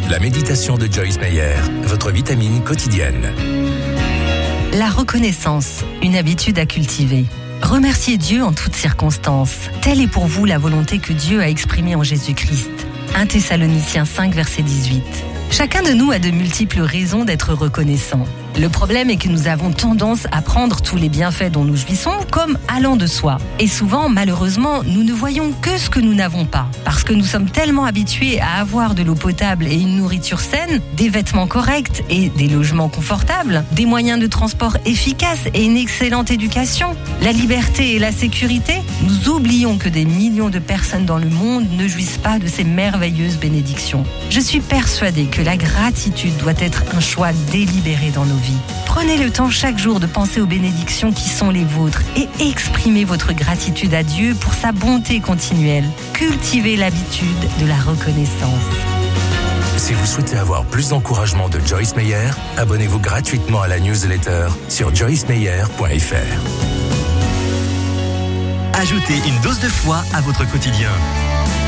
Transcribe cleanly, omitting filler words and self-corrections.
La méditation de Joyce Meyer, votre vitamine quotidienne. La reconnaissance, une habitude à cultiver. Remerciez Dieu en toutes circonstances. Telle est pour vous la volonté que Dieu a exprimée en Jésus-Christ. 1 Thessaloniciens 5, verset 18. Chacun de nous a de multiples raisons d'être reconnaissant. Le problème est que nous avons tendance à prendre tous les bienfaits dont nous jouissons comme allant de soi. Et souvent, malheureusement, nous ne voyons que ce que nous n'avons pas. Parce que nous sommes tellement habitués à avoir de l'eau potable et une nourriture saine, des vêtements corrects et des logements confortables, des moyens de transport efficaces et une excellente éducation, la liberté et la sécurité, nous oublions que des millions de personnes dans le monde ne jouissent pas de ces merveilleuses bénédictions. Je suis persuadée que la gratitude doit être un choix délibéré dans nos vies. Prenez le temps chaque jour de penser aux bénédictions qui sont les vôtres et exprimez votre gratitude à Dieu pour sa bonté continuelle. Cultivez l'habitude de la reconnaissance. Si vous souhaitez avoir plus d'encouragement de Joyce Meyer, abonnez-vous gratuitement à la newsletter sur joycemeyer.fr. Ajoutez une dose de foi à votre quotidien.